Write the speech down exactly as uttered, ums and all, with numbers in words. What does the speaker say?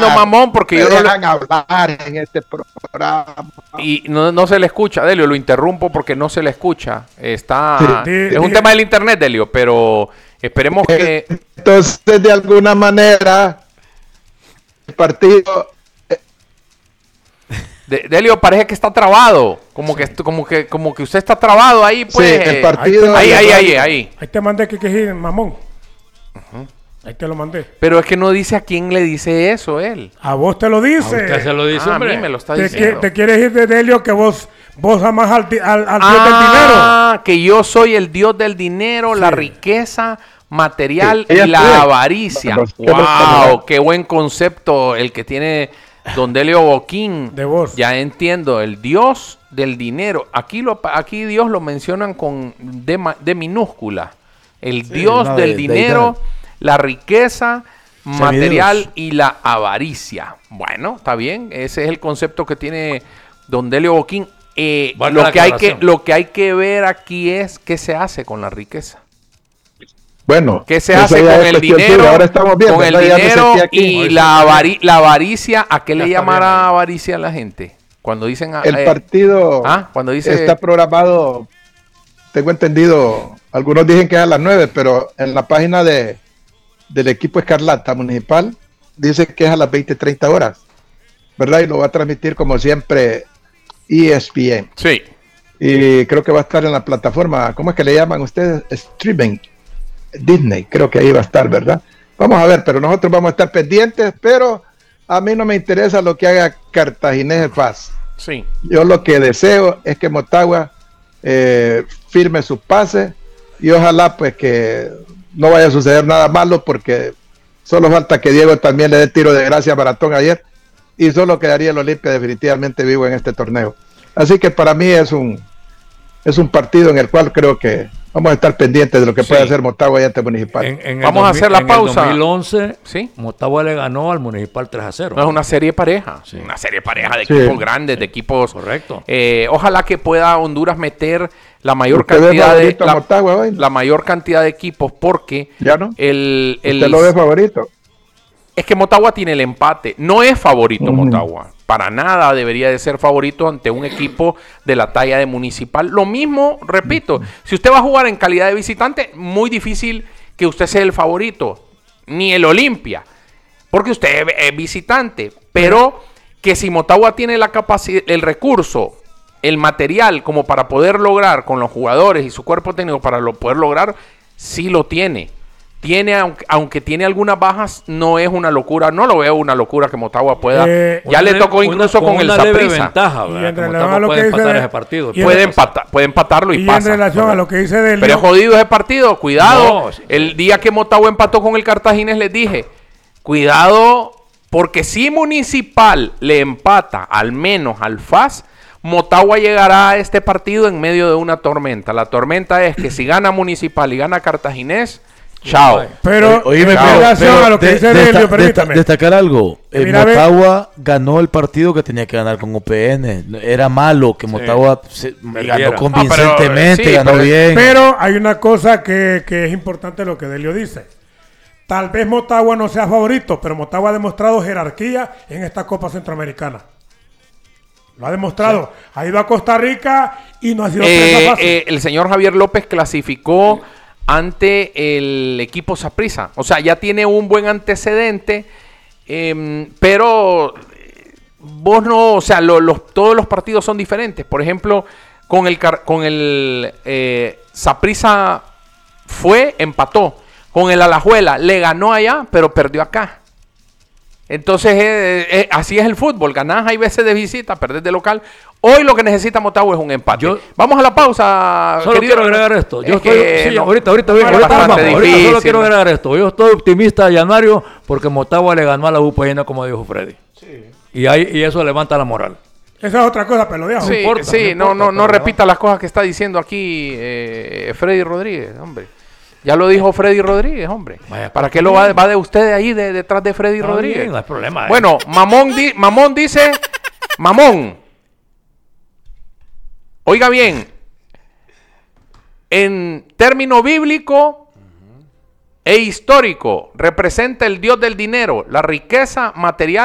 diciendo mamón porque yo no no le dejan hablar en este programa. Y no, no se le escucha, Delio, lo interrumpo porque no se le escucha. Está, Sí. es un tema del internet, Delio, pero esperemos que... Entonces, de alguna manera, el partido... De, Delio, parece que está trabado, como, sí. que, como, que, como que usted está trabado ahí, pues. Sí, el partido... Ahí, ahí, ahí, ahí. Ahí te mandé que quejí, mamón. Uh-huh. Ahí te lo mandé. Pero es que no dice a quién le dice eso él. A vos te lo dice. A usted se lo dice, ah, hombre. A mí me lo está te diciendo. Que, te quieres ir de Delio que vos, vos amás al, al, al ah, dios del dinero. Ah, que yo soy el dios del dinero, sí. La riqueza material sí, y la fue. avaricia. ¡Wow! ¡Qué buen concepto el que tiene don Delio Boquín! De vos. Ya entiendo, el dios del dinero. Aquí, lo, aquí Dios lo mencionan con D, de minúscula. El sí, dios no, del de, dinero, de la riqueza material y la avaricia. Bueno, está bien. Ese es el concepto que tiene don Delio Boquín. Eh, lo, que hay que, lo que hay que ver aquí es qué se hace con la riqueza. Bueno, ¿qué se hace con el dinero? Ahora estamos viendo, con el dinero y la, avari la avaricia. ¿A qué le llamará avaricia a la gente? Cuando dicen... El eh, partido ¿ah? Cuando dice, está programado, tengo entendido, algunos dicen que es a las nueve, pero en la página de, del equipo Escarlata Municipal dice que es a las veinte, treinta horas, ¿verdad? Y lo va a transmitir como siempre E S P N. Sí. Y creo que va a estar en la plataforma, ¿cómo es que le llaman ustedes? Streaming. Disney, creo que ahí va a estar, ¿verdad? Vamos a ver, pero nosotros vamos a estar pendientes, pero a mí no me interesa lo que haga Cartaginés Paz. Sí. Yo lo que deseo es que Motagua eh, firme sus pases y ojalá pues que no vaya a suceder nada malo, porque solo falta que Diego también le dé tiro de gracia a Maratón ayer y solo quedaría el Olimpia definitivamente vivo en este torneo. Así que para mí es un es un partido en el cual creo que vamos a estar pendientes de lo que sí. puede hacer Motagua y ante Municipal. En, en vamos a hacer la en pausa. En el dos mil once, ¿sí? Motagua le ganó al Municipal tres a cero. No, es una serie pareja. Sí. Una serie pareja de sí. equipos grandes, de equipos... Correcto. Eh, ojalá que pueda Honduras meter la mayor cantidad de... La, Motagua, hoy, ¿no? la mayor cantidad de equipos, porque... ¿Ya no? El, el, ¿Usted lo ve favorito? Es que Motagua tiene el empate. No es favorito uh-huh. Motagua. Para nada debería de ser favorito ante un equipo de la talla de Municipal. Lo mismo, repito, uh-huh. si usted va a jugar en calidad de visitante, muy difícil que usted sea el favorito. Ni el Olimpia. Porque usted es visitante. Pero que si Motagua tiene la capacidad, el recurso, el material como para poder lograr con los jugadores y su cuerpo técnico para lo, poder lograr, sí lo tiene. Tiene, aunque, aunque tiene algunas bajas, no es una locura. No lo veo una locura que Motagua pueda. Eh, ya le tocó incluso una, con, con el Saprissa. Y en relación a lo que dice ese partido. Puede, empatar, puede empatarlo y, y pasa. en relación a lo que dice del. Pero es jodido ese partido. Cuidado. No, sí, el sí. día que Motagua empató con el Cartaginés les dije, cuidado, porque si Municipal le empata al menos al F A S, Motagua llegará a este partido en medio de una tormenta. La tormenta es que si gana Municipal y gana Cartaginés, chao. Pero, oíme, en relación a lo que de, dice de Delio, desta, permítame. Destacar algo. Eh, Mira, Motagua ganó el partido que tenía que ganar con U P N. Era malo que Motagua sí. se, ganó convincentemente, ah, pero, sí, pero, ganó bien. Pero hay una cosa que, que es importante lo que Delio dice. Tal vez Motagua no sea favorito, pero Motagua ha demostrado jerarquía en esta Copa Centroamericana. Lo ha demostrado. Sí. Ha ido a Costa Rica y no ha sido eh, presa fácil. Eh, el señor Javier López clasificó sí. ante el equipo Saprissa. O sea, ya tiene un buen antecedente, eh, pero vos no, o sea, lo, los, todos los partidos son diferentes. Por ejemplo, con el con el eh, Saprissa fue, empató. Con el Alajuela le ganó allá, pero perdió acá. Entonces, eh, eh, así es el fútbol. Ganás hay veces de visita, perdés de local. Hoy lo que necesita Motagua es un empate. Yo, Vamos a la pausa. Solo querido. quiero agregar esto. Yo estoy, que, sí, no, ahorita, ahorita, ahorita, ahorita, vamos, ahorita solo quiero agregar esto. Yo estoy optimista, Llanario, porque Motagua le ganó a la U P N, como dijo Freddy. Sí. Y, hay, y eso levanta la moral. Esa es otra cosa, pero lo dejo. Sí, no importa, sí, no, importa, no, no, no repita las cosas que está diciendo aquí eh, Freddy Rodríguez, hombre. Ya lo dijo Freddy Rodríguez, hombre. Vaya, ¿para qué lo va, va de usted ahí de, detrás de Freddy no, Rodríguez? Bien, no hay problema. Eh. Bueno, Mamón, di, Mamón dice, Mamón, oiga bien, en término bíblico uh-huh. e histórico, representa el Dios del dinero, la riqueza material